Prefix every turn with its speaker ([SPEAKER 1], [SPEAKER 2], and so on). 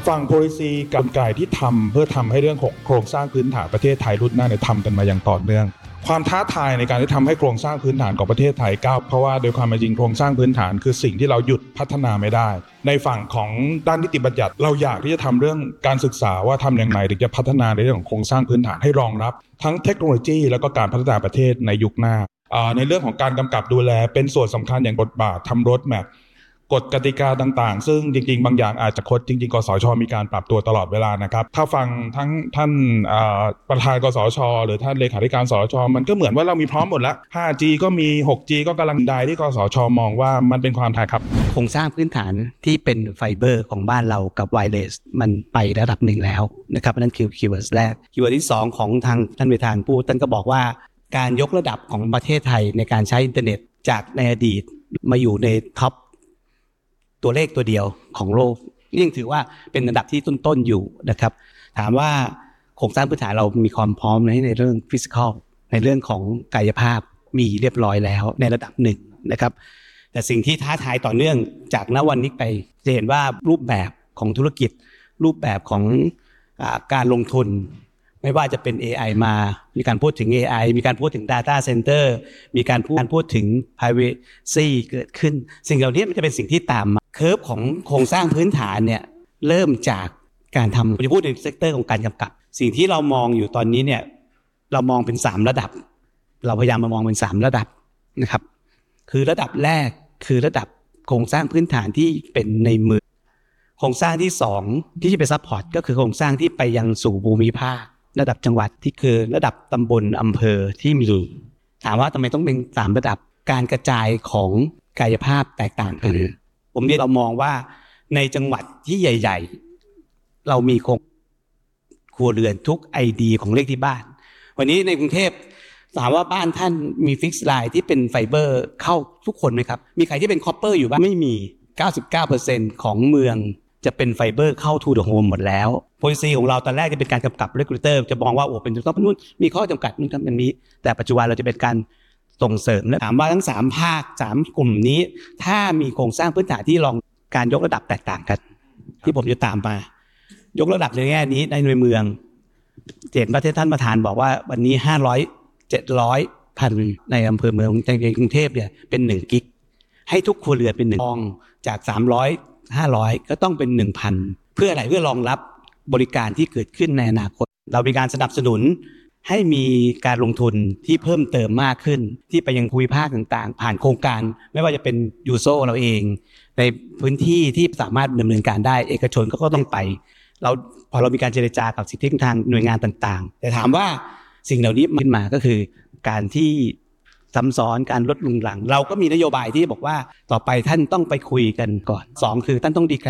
[SPEAKER 1] ฝั่ง policy กลไกที่ทำเพื่อทำให้เรื่องของโครงสร้างพื้นฐานประเทศไทยรุ่นหน้าเนี่ยทำกันมาอย่างต่อเนื่องความท้าทายในการที่ทำให้โครงสร้างพื้นฐานของประเทศไทยก้าวเพราะว่าโดยความเป็นจริงโครงสร้างพื้นฐานคือสิ่งที่เราหยุดพัฒนาไม่ได้ในฝั่งของด้านนิติบัญญัติเราอยากที่จะทำเรื่องการศึกษาว่าทำอย่างไรถึงจะพัฒนาในเรื่องของโครงสร้างพื้นฐานให้รองรับทั้งเทคโนโลยีแล้วก็การพัฒนาประเทศในยุคหน้าในเรื่องของการกำกับดูแลเป็นส่วนสำคัญอย่างบทบาททำโรดแมพกฎกติกาต่างๆซึ่งจริงๆบางอย่างอาจจะคดจริงๆกสชมีการปรับตัวตลอดเวลานะครับถ้าฟังทั้งท่านประธานกสชหรือท่านเลขาธิการสชมันก็เหมือนว่าเรามีพร้อมหมดแล้ว 5G ก็มี 6G ก็กำลังได้ที่กสชมองว่ามันเป็นความท้าทายครับ
[SPEAKER 2] โครงสร้างพื้นฐานที่เป็นไฟเบอร์ของบ้านเรากับไวเลสมันไประดับหนึ่งแล้วนะครับนั่นคือคีย์เวิร์ดแรกคีย์เวิร์ดที่2ของทางท่านประธานพูดท่านก็บอกว่าการยกระดับของประเทศไทยในการใช้อินเทอร์เน็ตจากในอดีตมาอยู่ในท็อปตัวเลขตัวเดียวของโลกนี่ยังถือว่าเป็นระดับที่ต้นๆอยู่นะครับถามว่าโครงสร้างพื้นฐานเรามีความพร้อมในเรื่องฟิสิกอลในเรื่องของกายภาพมีเรียบร้อยแล้วในระดับหนึ่งนะครับแต่สิ่งที่ท้าทายต่อเนื่องจากณวันนี้ไปจะเห็นว่ารูปแบบของธุรกิจรูปแบบของการลงทุนไม่ว่าจะเป็น AI มีการพูดถึง AI มีการพูดถึง Data Center มีการพูดถึง Privacy เกิดขึ้นสิ่งเหล่านี้มันจะเป็นสิ่งที่ตามมาเคอร์ฟของโครงสร้างพื้นฐานเนี่ยเริ่มจากการทำผมจะพูดในเซกเตอร์ของการกำกับสิ่งที่เรามองอยู่ตอนนี้เนี่ยเรามองเป็น3ระดับเราพยายามมามองเป็น3ระดับนะครับคือระดับแรกคือระดับโครงสร้างพื้นฐานที่เป็นในมือโครงสร้างที่2ที่จะไปซัพพอร์ตก็คือโครงสร้างที่ไปยังสู่ภูมิภาคระดับจังหวัดที่คือระดับตำบลอำเภอที่มีถามว่าทำไมต้องเป็น3ระดับการกระจายของกายภาพแตกต่างกันผมเรามองว่าในจังหวัดที่ใหญ่ๆเรามีครัวเรือนทุก ID ของเลขที่บ้านวันนี้ในกรุงเทพถามว่าบ้านท่านมีฟิกซ์ไลน์ที่เป็นไฟเบอร์เข้าทุกคนไหมครับมีใครที่เป็นคอปเปอร์อยู่บ้างไม่มี 99% ของเมืองจะเป็นไฟเบอร์เข้า to the home หมดแล้ว policy ของเราตอนแรกจะเป็นการกำกับ regulator จะมองว่าเป็นต้องนู่นมีข้อจำกัดนู่นทำอย่างนี้แต่ปัจจุบันเราจะเป็นการส่งเสริมและถามว่าทั้ง3ภาค3กลุ่มนี้ถ้ามีโครงสร้างพื้นฐานที่รองการยกระดับแตกต่างกันที่ผมจะตามมายกระดับในแง่นี้ในเมืองเห็นประเทศท่านประธานบอกว่าวันนี้500 700 พันในอำเภอเมืองในกรุงเทพเนี่ยเป็น1กิกให้ทุกครัวเรือนเป็น1องจาก300 500ก็ต้องเป็น 1,000 เพื่ออะไรเพื่อรองรับบริการที่เกิดขึ้นในอนาคตเรามีการสนับสนุนให้มีการลงทุนที่เพิ่มเติมมากขึ้นที่ไปยังภูมิภาคต่างๆผ่านโครงการไม่ว่าจะเป็นยูโซเราเองในพื้นที่ที่สามารถดำเนินการได้เอกชนก็ต้องไปพอเรามีการเจรจากับสิทธิทางหน่วยงานต่างๆแต่ถามว่าสิ่งเหล่านี้ขึ้นมาก็คือการที่ซ้ำซ้อนการลดลุงหลังเราก็มีนโยบายที่บอกว่าต่อไปท่านต้องไปคุยกันก่อน2คือท่านต้องดีแคล